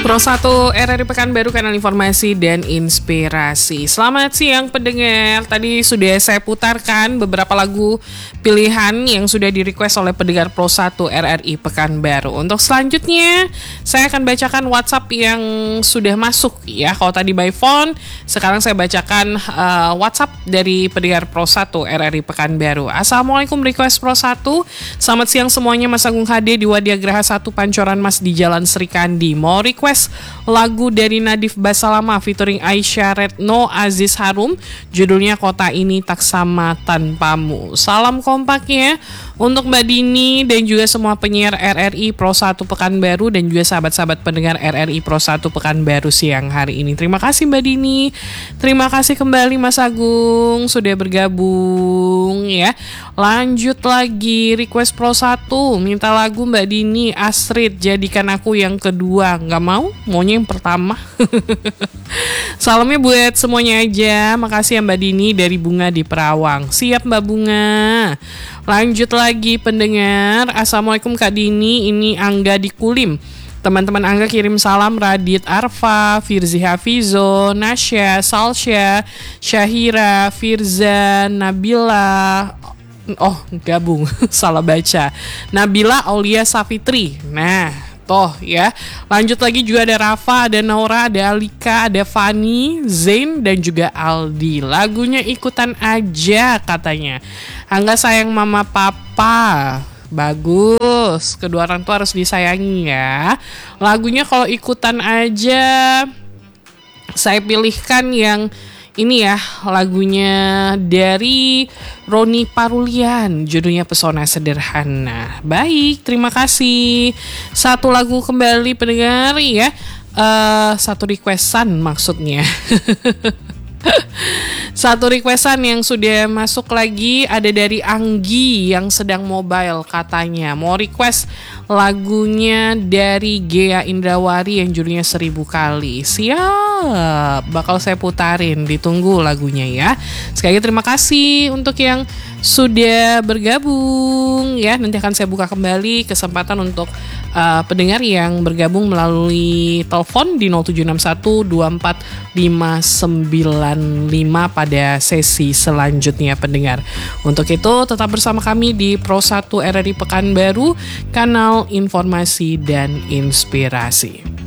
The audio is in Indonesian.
Pro 1 RRI Pekanbaru, kanal informasi dan inspirasi. Selamat siang pendengar. Tadi sudah saya putarkan beberapa lagu pilihan yang sudah di-request oleh pendengar Pro 1 RRI Pekanbaru. Untuk selanjutnya, saya akan bacakan WhatsApp yang sudah masuk ya. Kalau tadi by phone, sekarang saya bacakan WhatsApp dari pendengar Pro 1 RRI Pekanbaru. Assalamualaikum request Pro 1. Selamat siang semuanya, Mas Agung HD di Wadiagraha 1 Pancoran Mas di Jalan Serikandi. Mau request lagu dari Nadif Basalama featuring Aisyah Retno Aziz Harum, judulnya Kota Ini Tak Sama Tanpamu. Salam kompaknya untuk Mbak Dini dan juga semua penyiar RRI Pro 1 Pekanbaru dan juga sahabat-sahabat pendengar RRI Pro 1 Pekanbaru siang hari ini. Terima kasih Mbak Dini. Terima kasih kembali Mas Agung sudah bergabung ya. Lanjut lagi request Pro 1, minta lagu Mbak Dini Astrid Jadikan Aku Yang Kedua. Nggak mau? Maunya yang pertama. Salamnya buat semuanya aja. Makasih ya Mbak Dini dari Bunga di Perawang. Siap Mbak Bunga. Lanjut lagi pendengar. Assalamualaikum Kak Dini, ini Angga di Kulim. Teman-teman Angga kirim salam Radit Arfa, Firzi Hafizo, Nasya, Salsya, Syahira, Firza, Nabila. Oh gabung, salah baca. Nabila Aulia Safitri. Nah toh ya. Lanjut lagi juga ada Rafa, ada Naura, ada Alika, ada Fani, Zain dan juga Aldi. Lagunya ikutan aja katanya. Angga sayang mama papa. Bagus. Kedua orang tua harus disayangi ya. Lagunya kalau ikutan aja saya pilihkan yang ini ya, lagunya dari Roni Parulian, judulnya Pesona Sederhana. Baik, terima kasih. Satu lagu kembali pendengar ya. Satu requestan maksudnya. Satu requestan yang sudah masuk lagi ada dari Anggi yang sedang mobile katanya. Mau request lagunya dari Gea Indrawari yang judulnya 1000 Kali. Siap, bakal saya putarin. Ditunggu lagunya ya. Sekali lagi terima kasih untuk yang sudah bergabung ya. Nanti akan saya buka kembali kesempatan untuk pendengar yang bergabung melalui telepon di 0761245995 pada sesi selanjutnya pendengar. Untuk itu tetap bersama kami di Pro 1 RRI Pekanbaru, kanal informasi dan inspirasi.